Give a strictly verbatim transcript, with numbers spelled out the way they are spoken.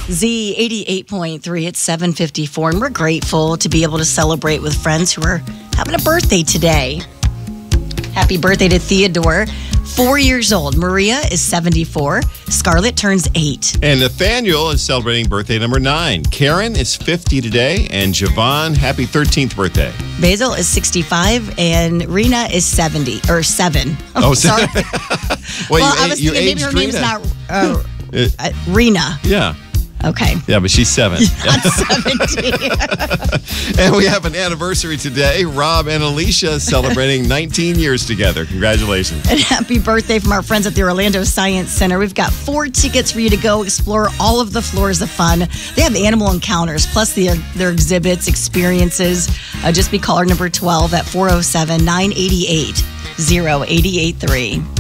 Z eighty-eight point three, it's seven fifty-four, and we're grateful to be able to celebrate with friends who are having a birthday today. Happy birthday to Theodore, four years old. Maria is seventy-four. Scarlett turns eight. And Nathaniel is celebrating birthday number nine. Karen is fifty today. And Javon, happy thirteenth birthday. Basil is sixty-five, and Rena is seventy, or seven. Oh, sorry. well, well, you, I was you thinking maybe her name's Rena. not uh, uh, Rena. Yeah. Okay. Yeah, but she's seven. Not seventeen. And we have an anniversary today. Rob and Alicia celebrating nineteen years together. Congratulations. And happy birthday from our friends at the Orlando Science Center. We've got four tickets for you to go explore all of the floors of fun. They have animal encounters, plus the, their exhibits, experiences. Uh, just be caller number twelve at four oh seven, nine eight eight, oh eight eight three.